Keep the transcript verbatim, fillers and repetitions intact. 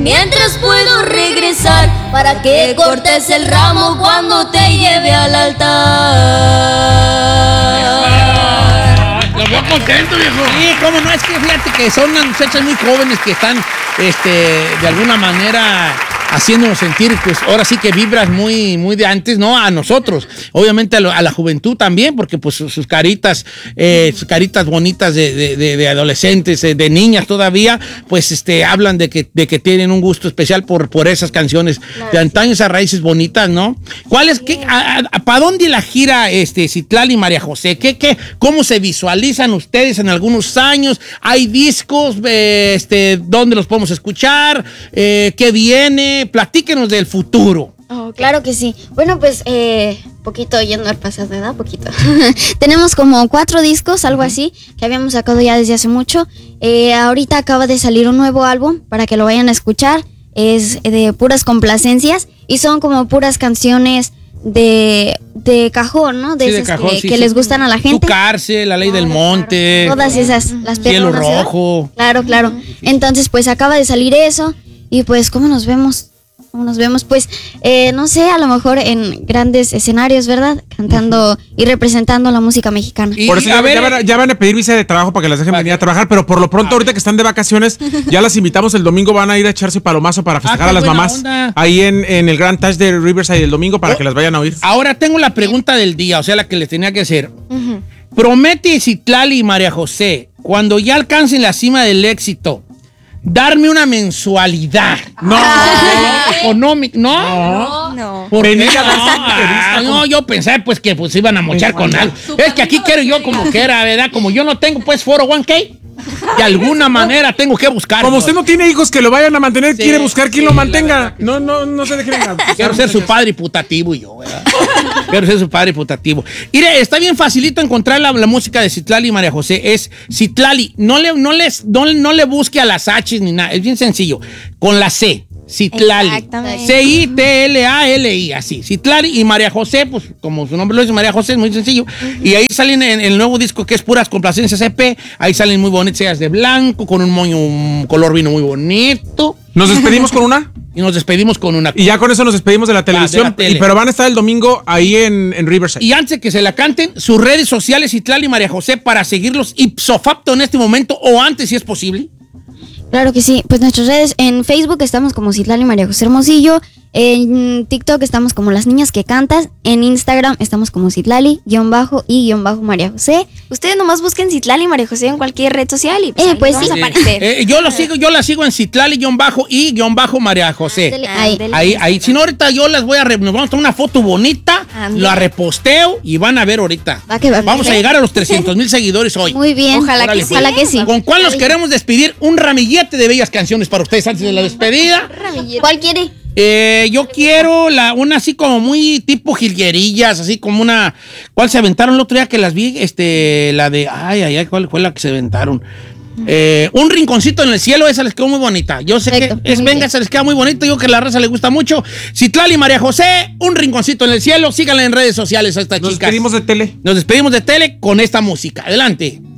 mientras puedo regresar para que cortes el ramo cuando te lleve al altar. Lo veo contento, viejo. Sí, cómo no, es que fíjate que son unas muchachas muy jóvenes que están, este, de alguna manera haciéndonos sentir, pues ahora sí que vibras muy, muy de antes, ¿no? A nosotros, obviamente a, lo, a la juventud también, porque pues sus, sus caritas, eh, sus caritas bonitas de, de, de, de adolescentes, de, de niñas todavía, pues este, hablan de que, de que tienen un gusto especial por, por esas canciones claro, de antaño, esas raíces bonitas, ¿no? ¿Cuál es, qué, para dónde la gira este, Citlali y María José? ¿Qué, qué, ¿Cómo se visualizan ustedes en algunos años? ¿Hay discos? Eh, este, ¿Dónde los podemos escuchar? Eh, ¿Qué viene? Platíquenos del futuro. Oh, claro que sí. Bueno, pues, eh, poquito yendo al pasado, ¿verdad? Poquito. Tenemos como cuatro discos, algo así, que habíamos sacado ya desde hace mucho. Eh, ahorita acaba de salir un nuevo álbum para que lo vayan a escuchar. Es de puras complacencias y son como puras canciones de, de cajón, ¿no? De sí, esas de cajón, que, sí, que sí. les gustan a la gente. Tu cárcel, La Ley claro, del Monte. Claro. Todas esas, las Cielo Rojo. Claro, claro. Entonces, pues acaba de salir eso. Y pues, ¿cómo nos vemos? ¿Cómo nos vemos? Pues, eh, no sé, a lo mejor en grandes escenarios, ¿verdad? Cantando uh-huh. y representando la música mexicana. Y, por eso ya, ver, ya, van a, ya van a pedir visa de trabajo para que las dejen venir a trabajar, pero por lo pronto, ahorita que están de vacaciones, ya las invitamos el domingo, van a ir a echarse palomazo para festejar ah, a las mamás onda. Ahí en, en el Grand Touch de Riverside el domingo para oh, que las vayan a oír. Ahora tengo la pregunta del día, o sea, la que les tenía que hacer. Uh-huh. Promete Citlali y María José, cuando ya alcancen la cima del éxito, darme una mensualidad. No. Económica. No. No. ¿Por qué? No, ah, no, yo pensé pues que pues iban a mochar con algo. Es que aquí quiero yo como que era, ¿verdad? Como yo no tengo pues cuatro oh uno k, de alguna manera tengo que buscar. Como usted no tiene hijos que lo vayan a mantener, sí, quiere buscar quien sí, lo mantenga. No, no, no se dejen. Quiero ser su padre putativo y yo, ¿verdad? Quiero ser su padre putativo. Mire, está bien facilito encontrar la, la música de Citlali y María José. Es Citlali. No le, no, les, no, no le busque a las H ni nada. Es bien sencillo. Con la C. Citlali. C I T L A L I. Así. Citlali y María José, pues como su nombre lo dice, María José, es muy sencillo. Uh-huh. Y ahí salen en, en el nuevo disco que es Puras Complacencias E P. Ahí salen muy bonitas, ellas de blanco, con un moño, un color vino muy bonito. ¿Nos despedimos con una? Y nos despedimos con una. Y ya con eso nos despedimos de la televisión. Ah, de la tele. Y, pero van a estar el domingo ahí en, en Riverside. Y antes de que se la canten, sus redes sociales, Citlali y María José, para seguirlos ipso facto en este momento o antes, si es posible. Claro que sí, pues nuestras redes, en Facebook estamos como Citlali María José Hermosillo, en TikTok estamos como Las Niñas que Cantas, en Instagram estamos como Citlali, guión bajo y guión bajo María José. Ustedes nomás busquen Citlali María José en cualquier red social y pues, eh, pues sí, sí. aparecer. Eh, yo lo sigo, yo la sigo en Citlali guión bajo y guión bajo María José. Ah, ahí, ahí, ahí. Si no, ahorita yo las voy a re, nos vamos a tomar una foto bonita, Andale. La reposteo y van a ver ahorita. Va que va, vamos a llegar a los trescientos mil seguidores hoy. Muy bien. Ojalá, Órale, que, sí. Ojalá que sí. ¿Con cuál nos queremos despedir? Un ramillete de bellas canciones para ustedes antes de la despedida. ¿Cuál quiere? Eh, yo quiero la, una así como muy tipo jilguerillas, así como una. ¿Cuál se aventaron el otro día que las vi? Este, la de. Ay, ay, ay, ¿cuál fue la que se aventaron? Eh, un rinconcito en el cielo, esa les quedó muy bonita. Yo sé Perfecto, que es venga, se les queda muy bonito. Yo que a la raza le gusta mucho. Citlali y María José, un rinconcito en el cielo. Síganla en redes sociales a esta chica. Nos despedimos de tele. Nos despedimos de tele con esta música. Adelante.